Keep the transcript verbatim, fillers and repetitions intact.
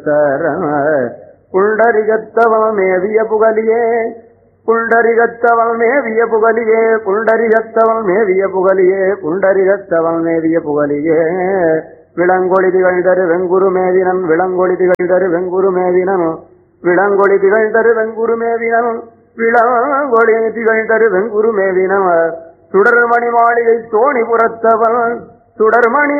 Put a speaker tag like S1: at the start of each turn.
S1: புறத்தர புண்டரிகத்தவம் மேவிய புகலியே புண்டரிகத்தவம் மேவிய புகலியே புண்டரிகத்தவம் மேவிய புகலியே புண்டரிகத்தவம் மேவிய புகலியே விளங்கொளி திகழ்தரு வெங்குரு மேவினன் விளங்கொளி திகழ்தரு வெங்குரு மேவினன் விளங்கொளி திகழ்தரு வெங்குரு மேவினன் விளங்கொளி திகழ்தரு வெங்குரு மேவினன் சுடர்மணி மாளிகை தோணி புறத்தவன் சுடர்மணி